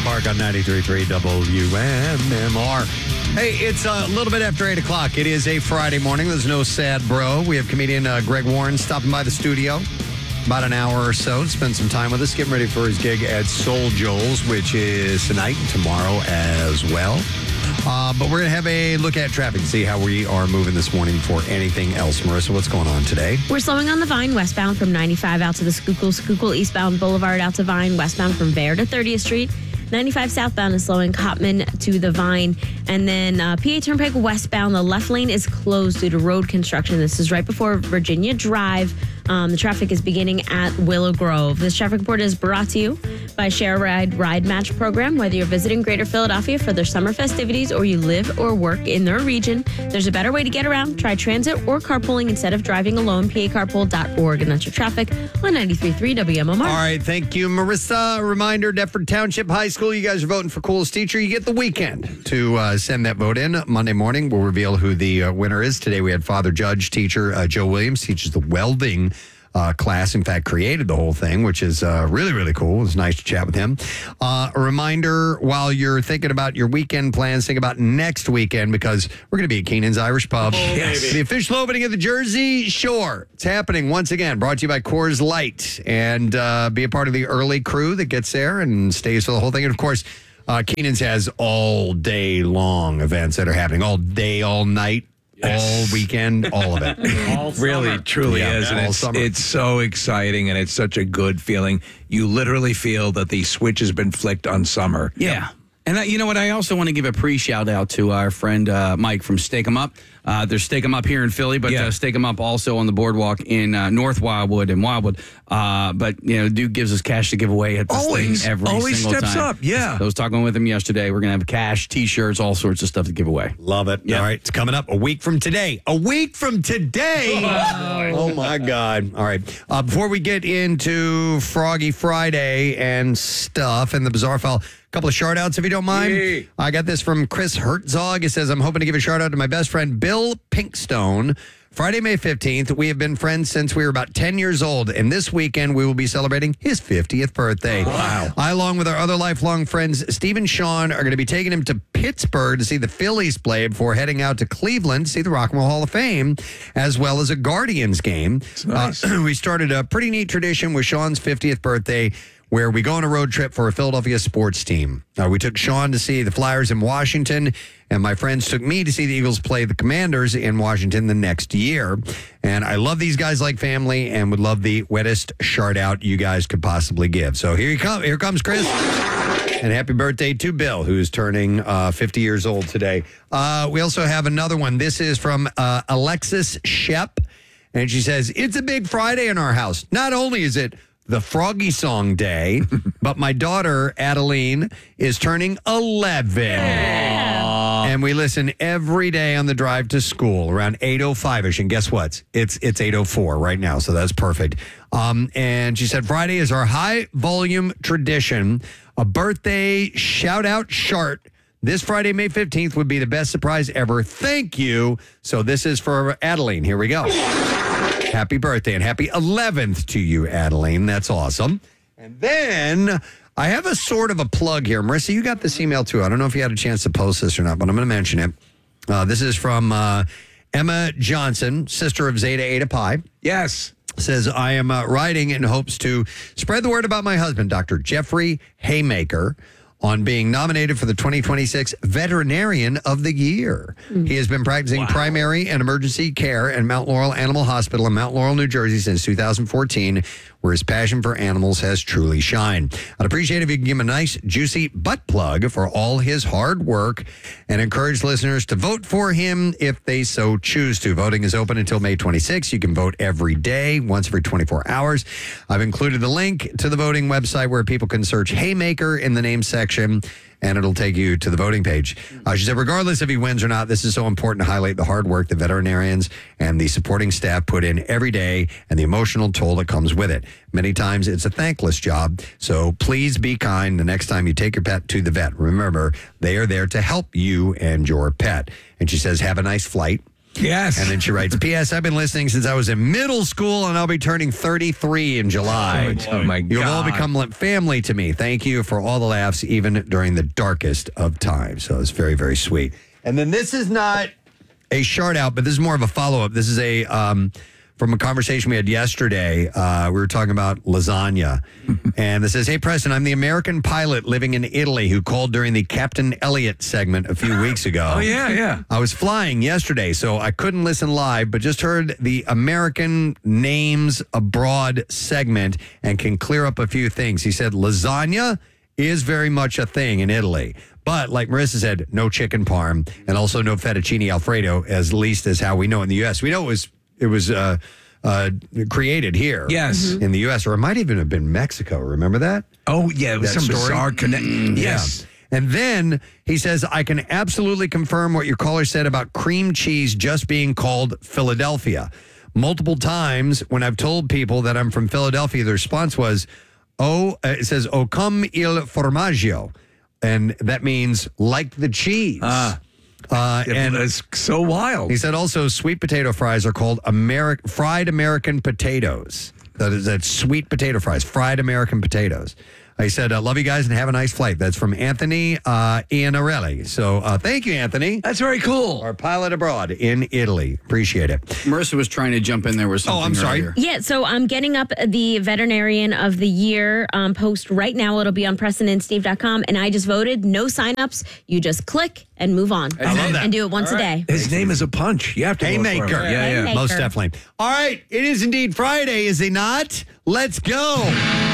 Park on 93.3 WMMR. Hey, it's a little bit after 8 o'clock. It is a Friday morning. There's no sad bro. We have comedian Greg Warren stopping by the studio about an hour or so to spend some time with us, getting ready for his gig at Soul Joel's, which is tonight and tomorrow as well. But we're going to have a look at traffic, see how we are moving this morning before anything else. Marissa, what's going on today? We're slowing on the Vine westbound from 95 out to the Schuylkill eastbound Boulevard out to Vine, westbound from Bear to 30th Street. 95 southbound is slowing Cotman to the Vine. And then PA Turnpike westbound, the left lane is closed due to road construction. This is right before Virginia Drive. The traffic is beginning at Willow Grove. This traffic report is brought to you by Share Ride Match program. Whether you're visiting Greater Philadelphia for their summer festivities or you live or work in their region, there's a better way to get around. Try transit or carpooling instead of driving alone. PACarpool.org. And that's your traffic on 93.3 WMMR. All right, thank you, Marissa. Reminder, Deptford Township High School, you guys are voting for coolest teacher. You get the weekend to send that vote in. Monday morning, we'll reveal who the winner is. Today we had Father Judge teacher Joe Williams, teaches the welding class, in fact, created the whole thing, which is really, really cool. It was nice to chat with him. A reminder, while you're thinking about your weekend plans, think about next weekend, because we're going to be at Keenan's Irish Pub. Yes. The official opening of the Jersey Shore. It's happening once again, brought to you by Coors Light. And be a part of the early crew that gets there and stays for the whole thing. And, of course, Keenan's has all day long events that are happening, all day, all night. All weekend, all of it. Really, truly is. And it's so exciting, and it's such a good feeling. You literally feel that the switch has been flicked on summer. Yeah. And you know what? I also want to give a pre-shout out to our friend Mike from Stake 'em Up. There's Stake 'em Up here in Philly, but Stake 'em Up also on the boardwalk in North Wildwood and Wildwood. But, dude gives us cash to give away at this thing every always single steps time. up, yeah. I was talking with him yesterday. We're going to have cash, T-shirts, all sorts of stuff to give away. Love it. Yeah. All right, it's coming up a week from today. A week from today. Oh, my God. All right. Before we get into Froggy Friday and stuff and the bizarre file, a couple of shout-outs, if you don't mind. Yay. I got this from Chris Herzog. It says, I'm hoping to give a shout-out to my best friend, Bill Pinkstone. Friday, May 15th, we have been friends since we were about 10 years old, and this weekend we will be celebrating his 50th birthday. Wow. I, along with our other lifelong friends, Steve and Sean, are going to be taking him to Pittsburgh to see the Phillies play before heading out to Cleveland to see the Rock and Roll Hall of Fame, as well as a Guardians game. Nice. We started a pretty neat tradition with Sean's 50th birthday, where we go on a road trip for a Philadelphia sports team. We took Sean to see the Flyers in Washington, and my friends took me to see the Eagles play the Commanders in Washington the next year. And I love these guys like family and would love the wettest shout-out you guys could possibly give. So here comes Chris. And happy birthday to Bill, who's turning 50 years old today. We also have another one. This is from Alexis Shep. And she says, it's a big Friday in our house. Not only is it the Froggy Song Day, but my daughter, Adeline, is turning 11. And we listen every day on the drive to school around 8:05ish. And guess what? It's 8:04 right now, so that's perfect. And she said Friday is our high volume tradition, a birthday shout out chart. This Friday, May 15th, would be the best surprise ever. Thank you. So this is for Adeline. Here we go. Happy birthday and happy 11th to you, Adeline. That's awesome. And then I have a sort of a plug here. Marissa, you got this email too. I don't know if you had a chance to post this or not, but I'm going to mention it. This is from Emma Johnson, sister of Zeta Eta Pi. Yes. Says, I am writing in hopes to spread the word about my husband, Dr. Jeffrey Haymaker, on being nominated for the 2026 Veterinarian of the Year. He has been practicing primary and emergency care at Mount Laurel Animal Hospital in Mount Laurel, New Jersey since 2014, where his passion for animals has truly shined. I'd appreciate if you could give him a nice, juicy butt plug for all his hard work and encourage listeners to vote for him if they so choose to. Voting is open until May 26th. You can vote every day, once every 24 hours. I've included the link to the voting website where people can search Haymaker in the name section, and it'll take you to the voting page. She said, regardless if he wins or not, this is so important to highlight the hard work the veterinarians and the supporting staff put in every day and the emotional toll that comes with it. Many times it's a thankless job, so please be kind the next time you take your pet to the vet. Remember, they are there to help you and your pet. And she says, have a nice flight. Yes. And then she writes, P.S. I've been listening since I was in middle school, and I'll be turning 33 in July. Oh, my God. You've all become family to me. Thank you for all the laughs, even during the darkest of times. So it's very, very sweet. And then this is not a shout out, but this is more of a follow-up. This is from a conversation we had yesterday. We were talking about lasagna. And this says, hey, Preston, I'm the American pilot living in Italy who called during the Captain Elliott segment a few weeks ago. Oh, yeah. I was flying yesterday, so I couldn't listen live, but just heard the American Names Abroad segment and can clear up a few things. He said lasagna is very much a thing in Italy. But like Marissa said, no chicken parm and also no fettuccine Alfredo, as least as how we know in the U.S. We know it was created here. Yes. In the U.S., or it might even have been Mexico. Remember that? Oh, yeah. It was some bizarre connection. Yes. Yeah. And then he says, I can absolutely confirm what your caller said about cream cheese just being called Philadelphia. Multiple times when I've told people that I'm from Philadelphia, the response was, it says, o come il formaggio. And that means like the cheese. And it's so wild. He said also sweet potato fries are called fried American potatoes. That's sweet potato fries, fried American potatoes. He said, love you guys and have a nice flight. That's from Anthony Iannarelli. So thank you, Anthony. That's very cool. Our pilot abroad in Italy. Appreciate it. Marissa was trying to jump in there with something. Oh, I'm sorry. Earlier. Yeah, so I'm getting up the Veterinarian of the Year post right now. It'll be on PrestonandSteve.com. And I just voted. No signups. You just click and move on. I love that. And do it once a day. His name is a punch. You have to Haymaker. vote for him. Haymaker. Most definitely. All right. It is indeed Friday, is it not? Let's go.